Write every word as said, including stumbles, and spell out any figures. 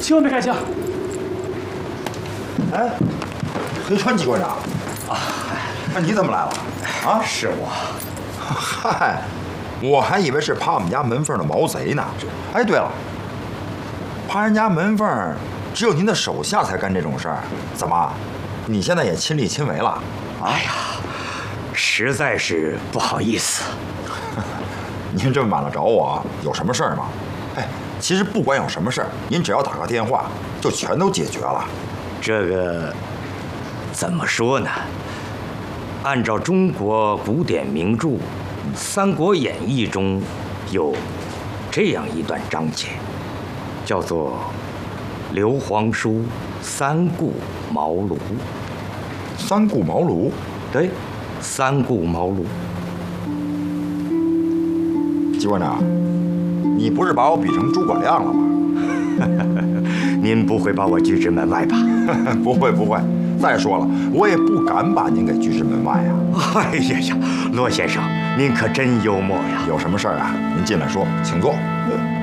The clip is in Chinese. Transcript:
千万别开枪！ 哎，黑川机关长啊，那你怎么来了？啊， 是我。 嗨，我还以为是爬我们家门缝的毛贼呢。哎，对了，爬人家门缝，只有您的手下才干这种事儿，怎么？你现在也亲力亲为了？ 哎呀，实在是不好意思。 您这么晚了找我，有什么事儿吗？哎，其实不管有什么事儿，您只要打个电话，就全都解决了。 这个怎么说呢？按照中国古典名著《三国演义》中有这样一段章节，叫做“刘皇叔三顾茅庐”。 三顾茅庐？ 对，三顾茅庐。 机关长，你不是把我比成诸葛亮了吗？ 您不会把我拒之门外吧？ 不会不会。再说了，我也不敢把您给拒之门外呀。 哎呀呀，骆先生，您可真幽默呀！ 有什么事儿啊？您进来说，请坐。